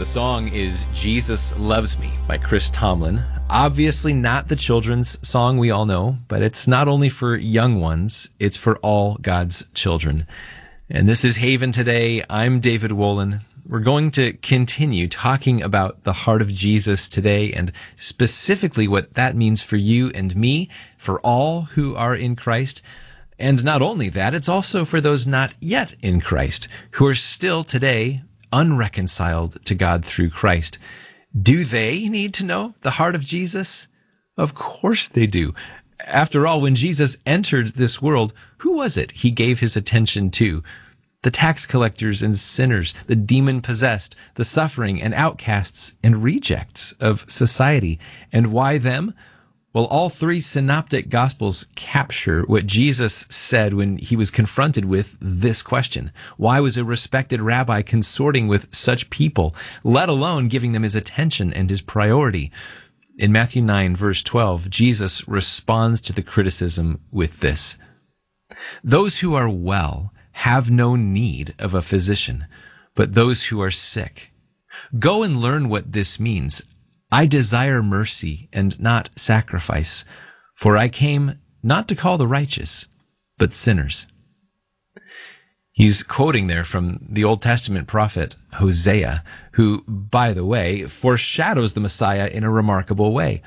The song is Jesus Loves Me by Chris Tomlin. Obviously not the children's song we all know, but it's not only for young ones, it's for all God's children. And this is Haven Today. I'm David Wolin. We're going to continue talking about the heart of Jesus today and specifically what that means for you and me, for all who are in Christ. And not only that, it's also for those not yet in Christ, who are still today unreconciled to God through Christ. Do they need to know the heart of Jesus? Of course they do. After all, when Jesus entered this world, who was it he gave his attention to? The tax collectors and sinners, the demon-possessed, the suffering and outcasts and rejects of society. And why them? Well, all three synoptic gospels capture what Jesus said when he was confronted with this question. Why was a respected rabbi consorting with such people, let alone giving them his attention and his priority? In Matthew 9, verse 12, Jesus responds to the criticism with this: "Those who are well have no need of a physician, but those who are sick. Go and learn what this means. I desire mercy and not sacrifice, for I came not to call the righteous, but sinners." He's quoting there from the Old Testament prophet Hosea, who, by the way, foreshadows the Messiah in a remarkable way.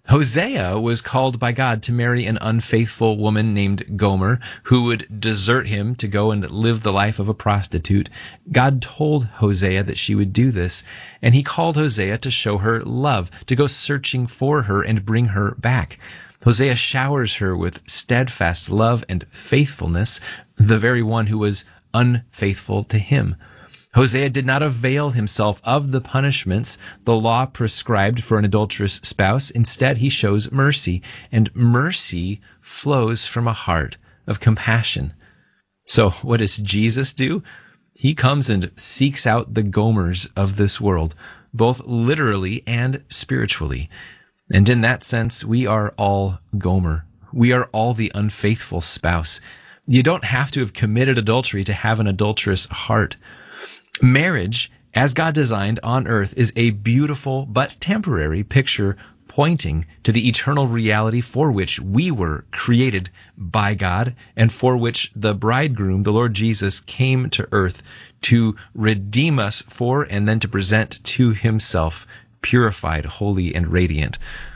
Hosea was called by God to marry an unfaithful woman named Gomer, who would desert him to go and live the life of a prostitute. God told Hosea that she would do this, and he called Hosea to show her love, to go searching for her and bring her back. Hosea showers her with steadfast love and faithfulness, the very one who was unfaithful to him. Hosea did not avail himself of the punishments the law prescribed for an adulterous spouse. Instead, he shows mercy, and mercy flows from a heart of compassion. So what does Jesus do? He comes and seeks out the Gomers of this world, both literally and spiritually. And in that sense, we are all Gomer. We are all the unfaithful spouse. You don't have to have committed adultery to have an adulterous heart. Marriage, as God designed on earth, is a beautiful but temporary picture pointing to the eternal reality for which we were created by God and for which the bridegroom, the Lord Jesus, came to earth to redeem us for and then to present to himself purified, holy, and radiant.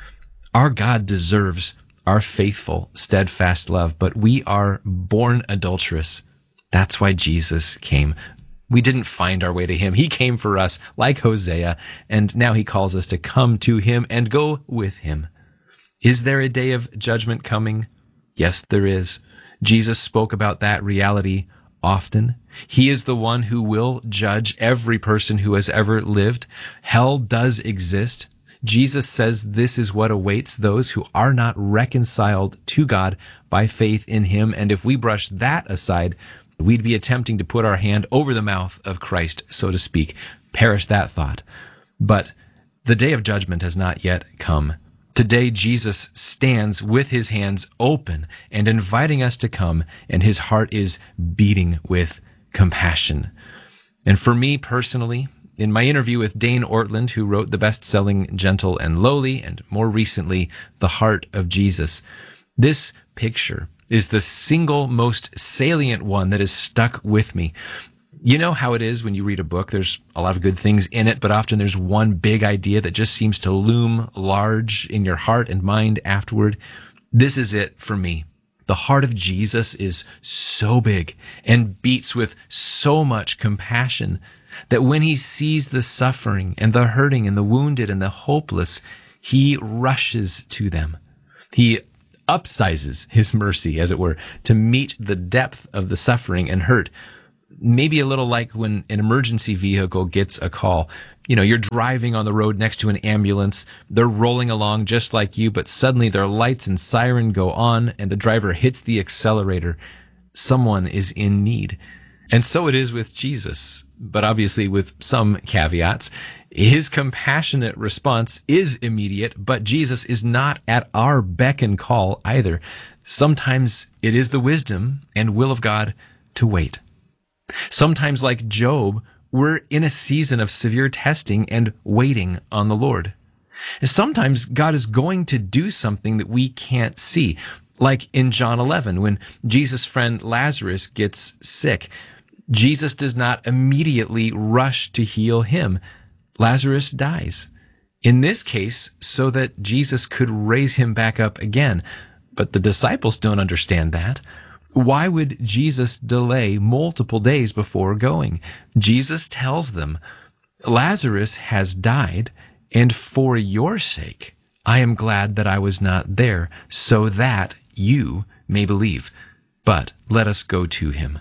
Our God deserves our faithful, steadfast love, but we are born adulterous. That's why Jesus came. We didn't find our way to him. He came for us like Hosea, and now he calls us to come to him and go with him. Is there a day of judgment coming? Yes, there is. Jesus spoke about that reality often. He is the one who will judge every person who has ever lived. Hell does exist. Jesus says this is what awaits those who are not reconciled to God by faith in him, and if we brush that aside, we'd be attempting to put our hand over the mouth of Christ, so to speak. Perish that thought. But the day of judgment has not yet come. Today, Jesus stands with his hands open and inviting us to come, and his heart is beating with compassion. And for me personally, in my interview with Dane Ortland, who wrote the best-selling Gentle and Lowly, and more recently, The Heart of Jesus, this picture is the single most salient one that has stuck with me. You know how it is when you read a book, there's a lot of good things in it, but often there's one big idea that just seems to loom large in your heart and mind afterward. This is it for me. The heart of Jesus is so big and beats with so much compassion that when he sees the suffering and the hurting and the wounded and the hopeless, he rushes to them. He upsizes his mercy, as it were, to meet the depth of the suffering and hurt. Maybe a little like when an emergency vehicle gets a call. You know, you're driving on the road next to an ambulance. They're rolling along just like you, but suddenly their lights and siren go on and the driver hits the accelerator. Someone is in need. And so it is with Jesus, but obviously with some caveats. His compassionate response is immediate, but Jesus is not at our beck and call either. Sometimes it is the wisdom and will of God to wait. Sometimes, like Job, we're in a season of severe testing and waiting on the Lord. And sometimes God is going to do something that we can't see. Like in John 11, when Jesus' friend Lazarus gets sick, Jesus does not immediately rush to heal him. Lazarus dies. In this case, so that Jesus could raise him back up again. But the disciples don't understand that. Why would Jesus delay multiple days before going? Jesus tells them, Lazarus has died, and for your sake, I am glad that I was not there, so that you may believe. But let us go to him.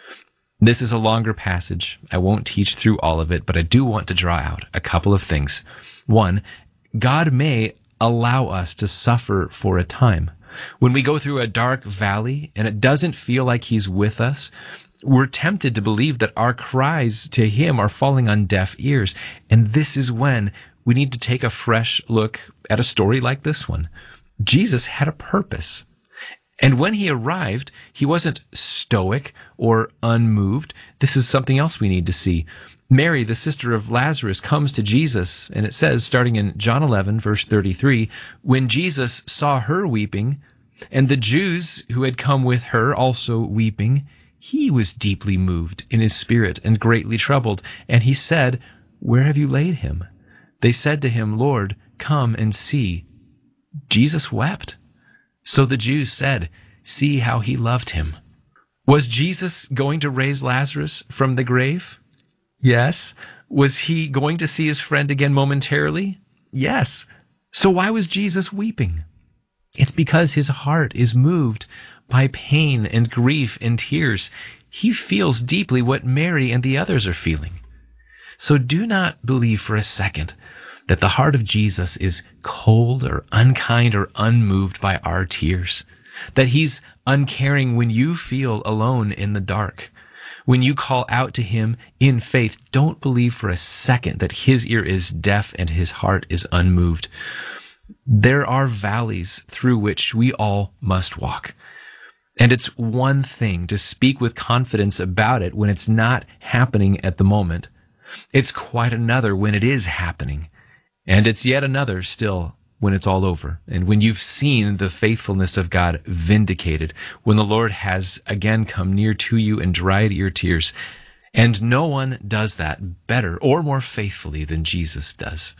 This is a longer passage. I won't teach through all of it, but I do want to draw out a couple of things. One, God may allow us to suffer for a time. When we go through a dark valley and it doesn't feel like he's with us, we're tempted to believe that our cries to him are falling on deaf ears. And this is when we need to take a fresh look at a story like this one. Jesus had a purpose. And when he arrived, he wasn't stoic or unmoved. This is something else we need to see. Mary, the sister of Lazarus, comes to Jesus, and it says, starting in John 11, verse 33, when Jesus saw her weeping, and the Jews who had come with her also weeping, he was deeply moved in his spirit and greatly troubled. And he said, where have you laid him? They said to him, Lord, come and see. Jesus wept. So the Jews said, see how he loved him. Was Jesus going to raise Lazarus from the grave? Yes. Was he going to see his friend again momentarily? Yes. So why was Jesus weeping? It's because his heart is moved by pain and grief and tears. He feels deeply what Mary and the others are feeling. So do not believe for a second that the heart of Jesus is cold or unkind or unmoved by our tears, that he's uncaring when you feel alone in the dark. When you call out to him in faith, don't believe for a second that his ear is deaf and his heart is unmoved. There are valleys through which we all must walk. And it's one thing to speak with confidence about it when it's not happening at the moment. It's quite another when it is happening. And it's yet another still when it's all over, and when you've seen the faithfulness of God vindicated, when the Lord has again come near to you and dried your tears. And no one does that better or more faithfully than Jesus does.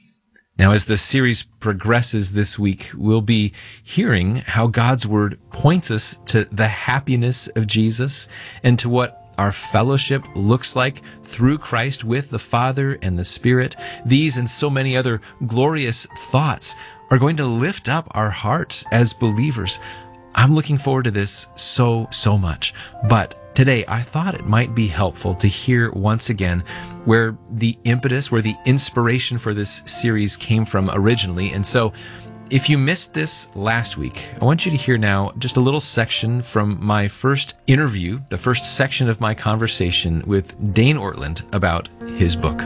Now, as the series progresses this week, we'll be hearing how God's word points us to the happiness of Jesus and to what our fellowship looks like through Christ with the Father and the Spirit. These and so many other glorious thoughts are going to lift up our hearts as believers. I'm looking forward to this so much. But today, I thought it might be helpful to hear once again where the impetus, where the inspiration for this series came from originally. And so if you missed this last week, I want you to hear now just a little section from my first interview, the first section of my conversation with Dane Ortlund about his book.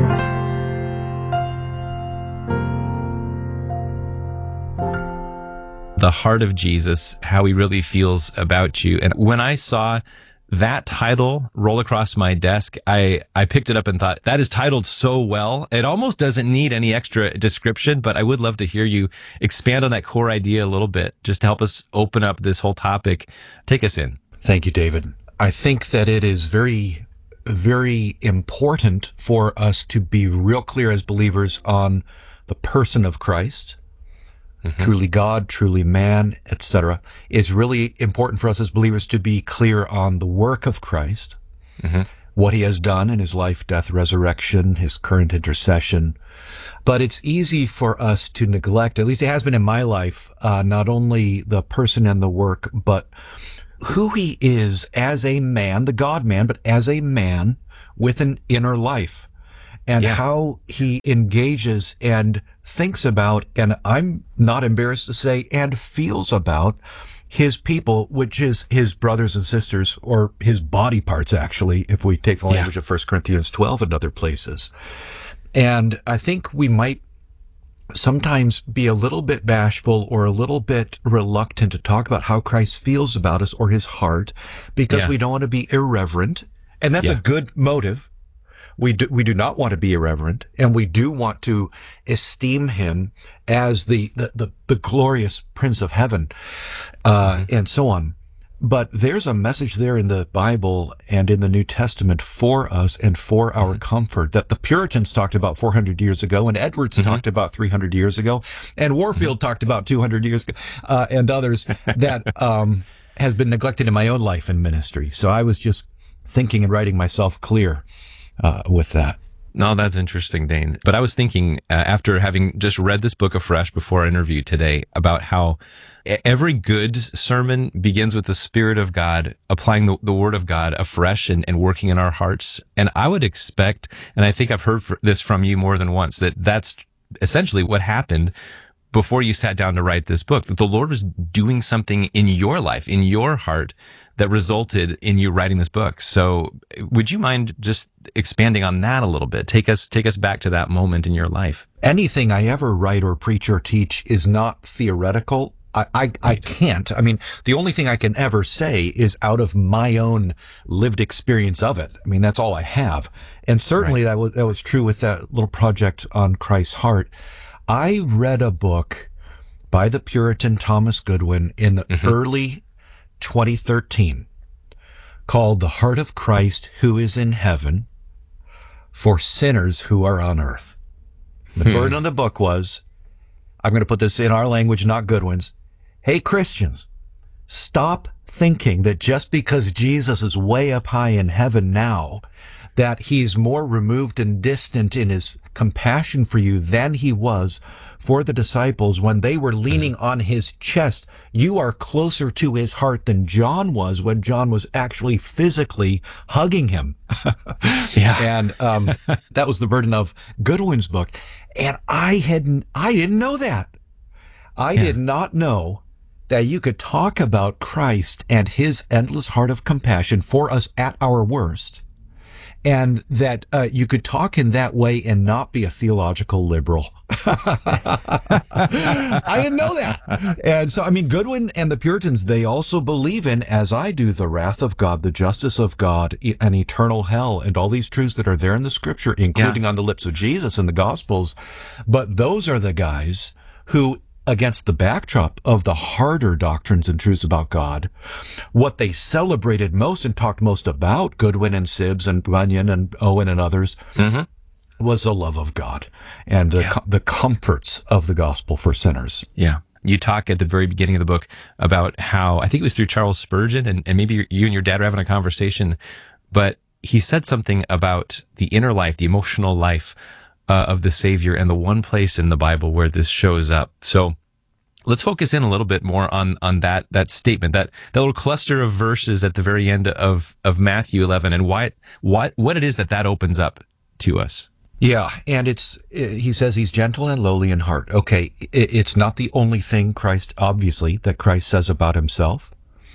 The Heart of Jesus, How He Really Feels About You. And when I saw that title roll across my desk, I picked it up and thought, that is titled so well. It almost doesn't need any extra description, but I would love to hear you expand on that core idea a little bit, just to help us open up this whole topic. Take us in. Thank you, David. I think that it is very, very important for us to be real clear as believers on the person of Christ. Truly God, truly man, etc. It's really important for us as believers to be clear on the work of Christ, what he has done in his life, death, resurrection, his current intercession. But it's easy for us to neglect, at least it has been in my life, not only the person and the work, but who he is as a man, the God-man, but as a man with an inner life. And how he engages and thinks about, and I'm not embarrassed to say, and feels about his people, which is his brothers and sisters, or his body parts, actually, if we take the language of 1 Corinthians 12 and other places. And I think we might sometimes be a little bit bashful or a little bit reluctant to talk about how Christ feels about us or his heart, because we don't want to be irreverent. And that's a good motive. We do not want to be irreverent, and we do want to esteem him as the glorious Prince of Heaven, and so on. But there's a message there in the Bible and in the New Testament for us and for our comfort that the Puritans talked about 400 years ago, and Edwards talked about 300 years ago, and Warfield talked about 200 years ago, and others that has been neglected in my own life and ministry. So I was just thinking and writing myself clear with that. No, that's interesting, Dane. But I was thinking, after having just read this book afresh before our interview today, about how every good sermon begins with the Spirit of God applying the Word of God afresh and working in our hearts. And I would expect, and I think I've heard this from you more than once, that that's essentially what happened before you sat down to write this book, that the Lord was doing something in your life, in your heart, that resulted in you writing this book. So would you mind just expanding on that a little bit? Take us back to that moment in your life. Anything I ever write or preach or teach is not theoretical. I can't. I mean, the only thing I can ever say is out of my own lived experience of it. I mean, that's all I have. And certainly that was true with that little project on Christ's heart. I read a book by the Puritan Thomas Goodwin in the early 2013 called The Heart of Christ Who is in Heaven for Sinners Who Are on Earth. The burden of the book was, I'm going to put this in our language, not Goodwin's. Hey, Christians, stop thinking that just because Jesus is way up high in heaven now, that he's more removed and distant in his compassion for you than he was for the disciples when they were leaning on his chest. You are closer to his heart than John was when John was actually physically hugging him. And that was the burden of Goodwin's book. And I didn't know that. I did not know that you could talk about Christ and his endless heart of compassion for us at our worst, and that you could talk in that way and not be a theological liberal. I didn't know that. And so, I mean, Goodwin and the Puritans, they also believe in, as I do, the wrath of God, the justice of God, an eternal hell, and all these truths that are there in the Scripture, including on the lips of Jesus in the Gospels. But those are the guys who, against the backdrop of the harder doctrines and truths about God, what they celebrated most and talked most about, Goodwin and Sibbes and Bunyan and Owen and others, was the love of God and the comforts of the gospel for sinners. Yeah. You talk at the very beginning of the book about how, I think it was through Charles Spurgeon, and maybe you and your dad were having a conversation, but he said something about the inner life, the emotional life of the Savior, and the one place in the Bible where this shows up. So let's focus in a little bit more on that statement, that little cluster of verses at the very end of Matthew 11, and what it is that opens up to us. Yeah, and he says he's gentle and lowly in heart. Okay, it's not the only thing Christ says about himself.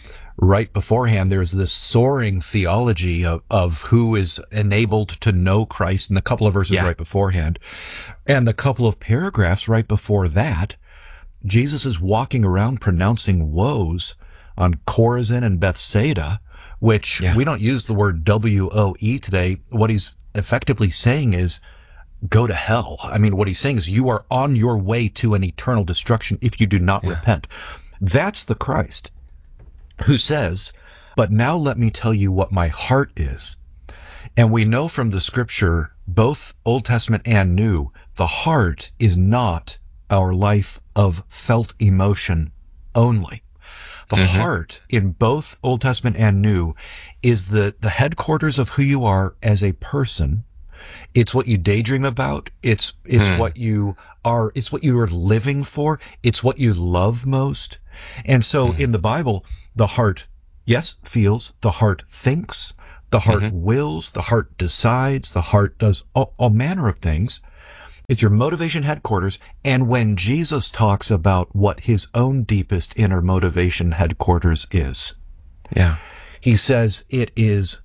Right beforehand, there's this soaring theology of who is enabled to know Christ in the couple of verses right beforehand. And the couple of paragraphs right before that, Jesus is walking around pronouncing woes on Chorazin and Bethsaida, which we don't use the word W-O-E today. What he's effectively saying is, go to hell. I mean, what he's saying is you are on your way to an eternal destruction if you do not repent. That's the Christ who says, but now let me tell you what my heart is. And we know from the Scripture, both Old Testament and New, the heart is not our life of felt emotion only. The heart in both Old Testament and New is the headquarters of who you are as a person. It's what you daydream about. It's what you are. It's what you are living for. It's what you love most. And so in the Bible, the heart, yes, feels, the heart thinks, the heart wills, the heart decides, the heart does all manner of things. It's your motivation headquarters. And when Jesus talks about what his own deepest inner motivation headquarters is, he says it is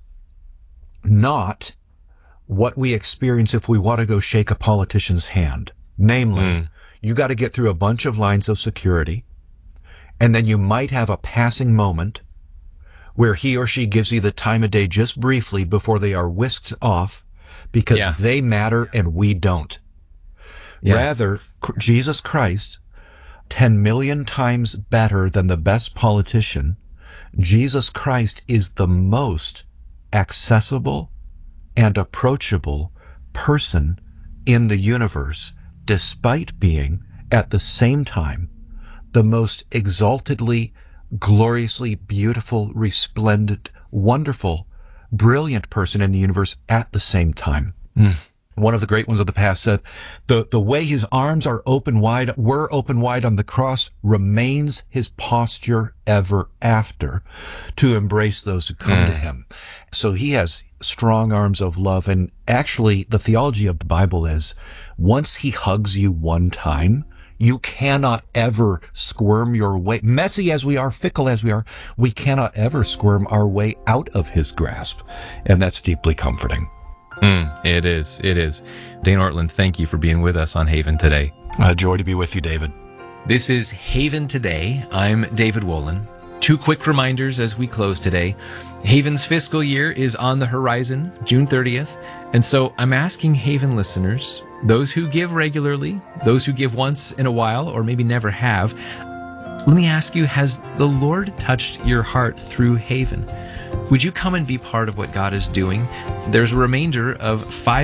not what we experience if we want to go shake a politician's hand. Namely, you got to get through a bunch of lines of security, and then you might have a passing moment where he or she gives you the time of day just briefly before they are whisked off because they matter and we don't. Rather, Jesus Christ, 10 million times better than the best politician, Jesus Christ is the most accessible and approachable person in the universe, despite being, at the same time, the most exaltedly, gloriously beautiful, resplendent, wonderful, brilliant person in the universe at the same time. One of the great ones of the past said, the way his arms are were open wide on the cross, remains his posture ever after to embrace those who come to him. So he has strong arms of love. And actually, the theology of the Bible is, once he hugs you one time, you cannot ever squirm your way, messy as we are, fickle as we are, we cannot ever squirm our way out of his grasp. And that's deeply comforting. It is. Dane Ortlund, thank you for being with us on Haven Today. A joy to be with you, David. This is Haven Today. I'm David Wolin. 2 quick reminders as we close today. Haven's fiscal year is on the horizon, June 30th. And so I'm asking Haven listeners, those who give regularly, those who give once in a while, or maybe never have, let me ask you, has the Lord touched your heart through Haven? Would you come and be part of what God is doing? There's a remainder of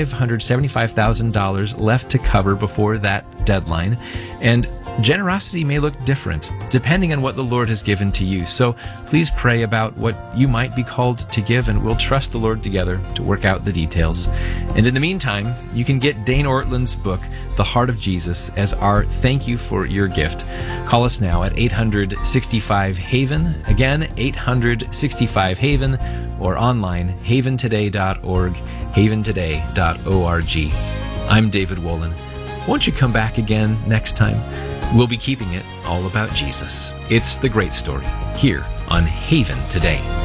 $575,000 left to cover before that deadline, and generosity may look different depending on what the Lord has given to you. So please pray about what you might be called to give, and we'll trust the Lord together to work out the details. And in the meantime, you can get Dane Ortlund's book, The Heart of Jesus, as our thank you for your gift. Call us now at 865-HAVEN. Again, 865-HAVEN, or online, haventoday.org, haventoday.org. I'm David Wolin. Won't you come back again next time? We'll be keeping it all about Jesus. It's the great story here on Haven Today.